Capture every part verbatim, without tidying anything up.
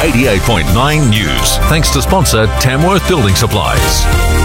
eighty-eight point nine News. Thanks to sponsor Tamworth Building Supplies.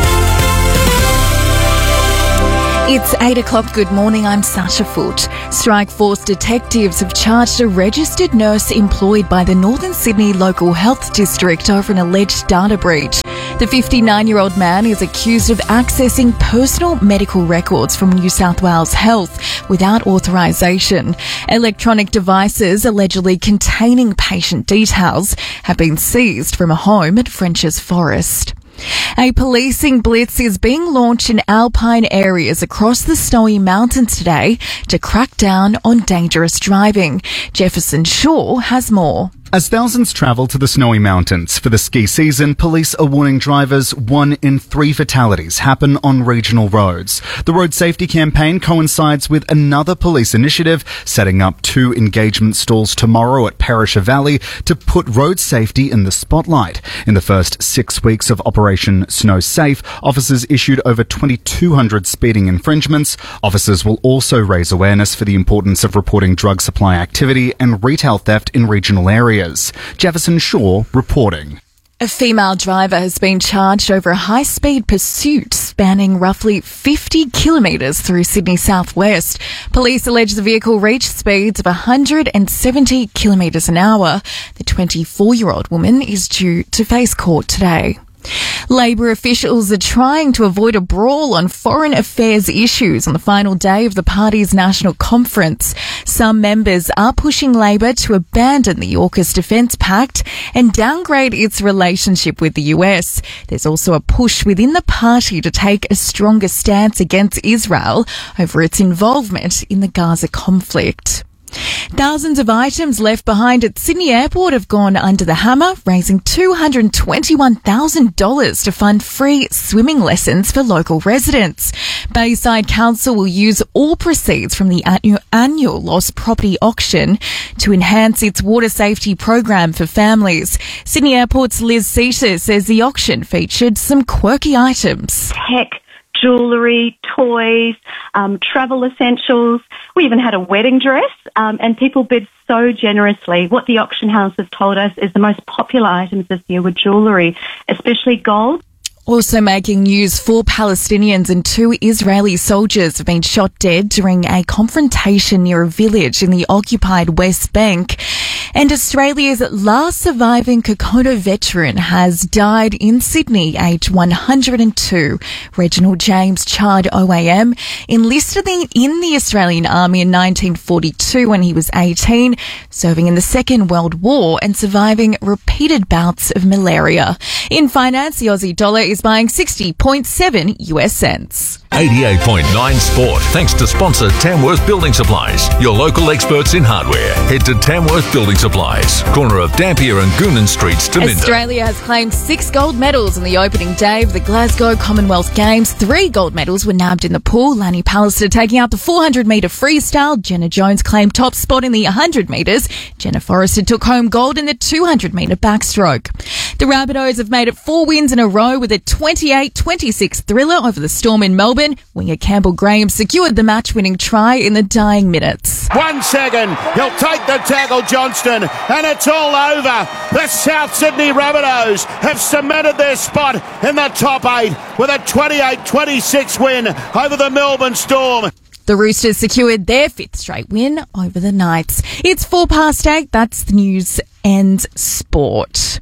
It's eight o'clock. Good morning. I'm Sasha Foote. Strike Force detectives have charged a registered nurse employed by the Northern Sydney Local Health District over an alleged data breach. The fifty-nine-year-old man is accused of accessing personal medical records from New South Wales Health without authorisation. Electronic devices allegedly containing patient details have been seized from a home at French's Forest. A policing blitz is being launched in alpine areas across the Snowy Mountains today to crack down on dangerous driving. Jefferson Shaw has more. As thousands travel to the Snowy Mountains for the ski season, police are warning drivers one in three fatalities happen on regional roads. The road safety campaign coincides with another police initiative, setting up two engagement stalls tomorrow at Perisher Valley to put road safety in the spotlight. In the first six weeks of Operation Snow Safe, officers issued over twenty-two hundred speeding infringements. Officers will also raise awareness for the importance of reporting drug supply activity and retail theft in regional areas. Jefferson Shaw reporting. A female driver has been charged over a high-speed pursuit spanning roughly fifty kilometres through Sydney southwest. Police allege the vehicle reached speeds of one hundred seventy kilometres an hour. The twenty-four-year-old woman is due to face court today. Labor officials are trying to avoid a brawl on foreign affairs issues on the final day of the party's national conference. Some members are pushing Labor to abandon the AUKUS Defence Pact and downgrade its relationship with the U S. There's also a push within the party to take a stronger stance against Israel over its involvement in the Gaza conflict. Thousands of items left behind at Sydney Airport have gone under the hammer, raising two hundred twenty-one thousand dollars to fund free swimming lessons for local residents. Bayside Council will use all proceeds from the annual lost property auction to enhance its water safety program for families. Sydney Airport's Liz Seater says the auction featured some quirky items. Tech, jewellery, toys, um, travel essentials. We even had a wedding dress, um, and people bid so generously. What the auction house has told us is the most popular items this year were jewellery, especially gold. Also making news, four Palestinians and two Israeli soldiers have been shot dead during a confrontation near a village in the occupied West Bank. And Australia's last surviving Kokono veteran has died in Sydney, aged one hundred two. Reginald James Chard O A M enlisted in the Australian Army in nineteen forty-two when he was eighteen, serving in the Second World War and surviving repeated bouts of malaria. In finance, the Aussie dollar is buying sixty point seven U S cents. eighty-eight point nine Sport, thanks to sponsor Tamworth Building Supplies, your local experts in hardware. Head to Tamworth Building Supplies, corner of Dampier and Goonan Streets to Minda. Australia has claimed six gold medals on the opening day of the Glasgow Commonwealth Games. Three gold medals were nabbed in the pool. Lanny Pallister taking out the four hundred metre freestyle. Jenna Jones claimed top spot in the one hundred metres. Jenna Forrester took home gold in the two hundred metre backstroke. The Rabbitohs have made it four wins in a row with a twenty-eight twenty-six thriller over the Storm in Melbourne. Winger Campbell Graham secured the match-winning try in the dying minutes. One second, he'll take the tackle, Johnston, and it's all over. The South Sydney Rabbitohs have cemented their spot in the top eight with a twenty-eight twenty-six win over the Melbourne Storm. The Roosters secured their fifth straight win over the Knights. It's four past eight. That's the news and sport.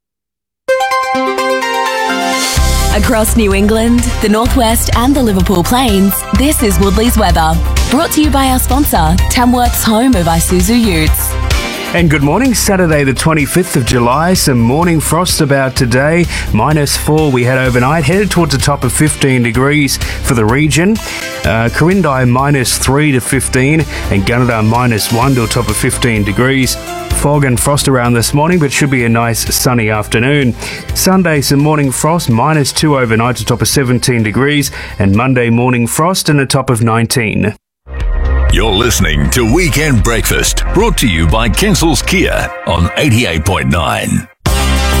Across New England, the Northwest and the Liverpool Plains, this is Woodley's weather. Brought to you by our sponsor, Tamworth's home of Isuzu Utes. And good morning, Saturday the twenty-fifth of July. Some morning frost about today. Minus four we had overnight, headed towards a top of fifteen degrees for the region. Uh, Corindai minus three to fifteen and Gunnedah minus one to a top of fifteen degrees. Fog and frost around this morning, but should be a nice sunny afternoon. Sunday, some morning frost, minus two overnight to a top of seventeen degrees, and Monday morning frost and a top of nineteen. You're listening to Weekend Breakfast, brought to you by Kensals Kia on eighty-eight point nine.